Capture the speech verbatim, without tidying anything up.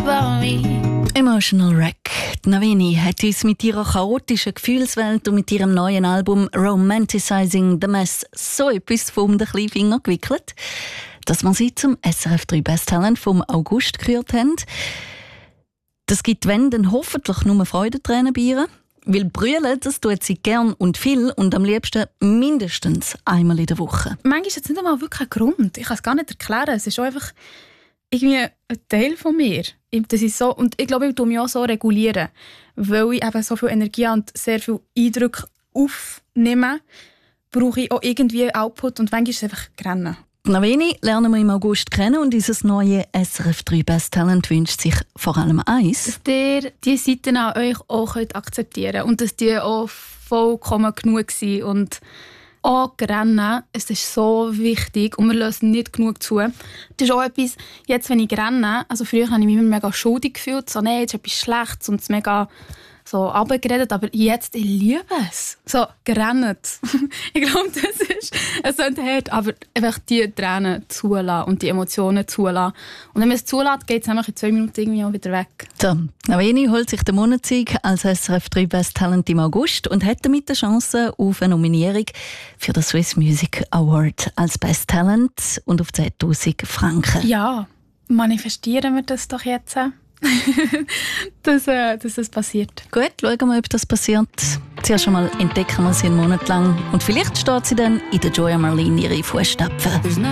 about me. Emotional Wreck. Navini hat uns mit ihrer chaotischen Gefühlswelt und mit ihrem neuen Album «Romanticizing the Mess» so etwas vom den kleinen Finger gewickelt, dass wir sie zum S R F drei Best Talent vom August gekürt haben. Das gibt, wenn, dann hoffentlich nur Freudentränen bei ihr. Weil brüllen, das tut sie gern und viel und am liebsten mindestens einmal in der Woche. Manchmal ist es nicht einmal wirklich ein Grund. Ich kann es gar nicht erklären. Es ist einfach irgendwie ein Teil von mir. Das ist so, und ich glaube, ich tue mich auch so regulieren, weil ich eben so viel Energie und sehr viel Eindruck aufnehme, brauche ich auch irgendwie Output und manchmal ist es einfach Rennen. Navini lernen wir im August kennen und unser neues S R F drei Best Talent wünscht sich vor allem eins. Dass ihr diese Seiten an euch auch akzeptieren könnt und dass die auch vollkommen genug sind. Und auch rennen, es ist so wichtig und wir lösen nicht genug zu. Das ist auch etwas, jetzt wenn ich renne, also früher habe ich mich immer mega schuldig gefühlt, so nein, jetzt ist etwas Schlechtes und es mega so runtergeredet, aber jetzt, ich liebe es. So, gerannt. Ich glaube, das ist, es sollte hart, aber einfach die Tränen zulassen und die Emotionen zulassen. Und wenn man es zulässt, geht es nämlich in zwei Minuten irgendwie auch wieder weg. So, Navini holt sich den Monatssieg als S R F drei Best Talent im August und hat damit die Chance auf eine Nominierung für den Swiss Music Award als Best Talent und auf zehntausend Franken. Ja, manifestieren wir das doch jetzt. dass, äh, dass das passiert. Gut, schauen wir, ob das passiert. Zuerst einmal entdecken wir sie einen Monat lang und vielleicht steht sie dann in der Joya Marlene ihre Fußstapfen.